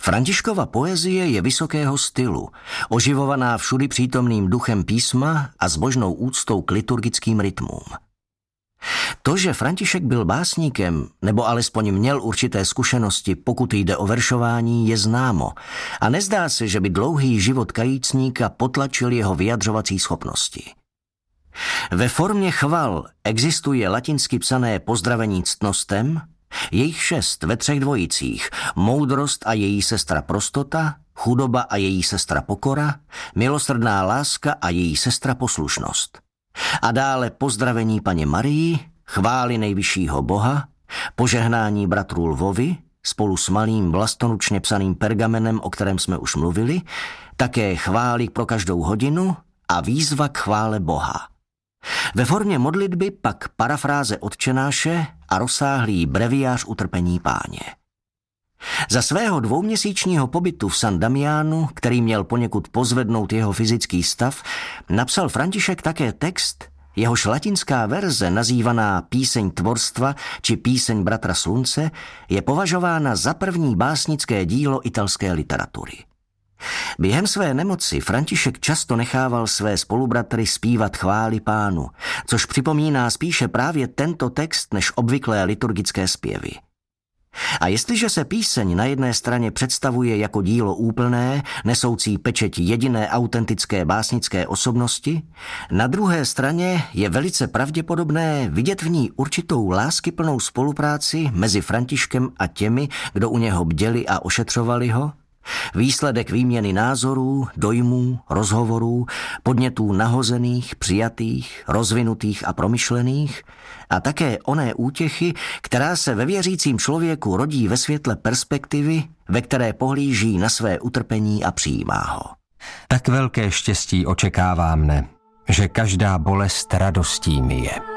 Františkova poezie je vysokého stylu, oživovaná všudy přítomným duchem písma a zbožnou úctou k liturgickým rytmům. To, že František byl básníkem, nebo alespoň měl určité zkušenosti, pokud jde o veršování, je známo a nezdá se, že by dlouhý život kajícníka potlačil jeho vyjadřovací schopnosti. Ve formě chval existuje latinsky psané pozdravení ctnostem, jejich 6 ve 3 dvojicích, moudrost a její sestra prostota, chudoba a její sestra pokora, milosrdná láska a její sestra poslušnost. A dále pozdravení Panně Marii, chvály nejvyššího Boha, požehnání bratrů Lvovi, spolu s malým vlastoručně psaným pergamenem, o kterém jsme už mluvili, také chvály pro každou hodinu a výzva k chvále Boha. Ve formě modlitby pak parafráze Otčenáše a rozsáhlý breviář utrpení Páně. Za svého 2měsíčního pobytu v San Damianu, který měl poněkud pozvednout jeho fyzický stav, napsal František také text, jehož latinská verze, nazývaná Píseň tvorstva či Píseň bratra slunce, je považována za první básnické dílo italské literatury. Během své nemoci František často nechával své spolubratry zpívat chvály Pánu, což připomíná spíše právě tento text než obvyklé liturgické zpěvy. A jestliže se píseň na jedné straně představuje jako dílo úplné, nesoucí pečeť jediné autentické básnické osobnosti, na druhé straně je velice pravděpodobné vidět v ní určitou láskyplnou spolupráci mezi Františkem a těmi, kdo u něho bděli a ošetřovali ho, výsledek výměny názorů, dojmů, rozhovorů, podnětů nahozených, přijatých, rozvinutých a promyšlených a také oné útěchy, která se ve věřícím člověku rodí ve světle perspektivy, ve které pohlíží na své utrpení a přijímá ho. Tak velké štěstí očekává mne, že každá bolest radostí mi je.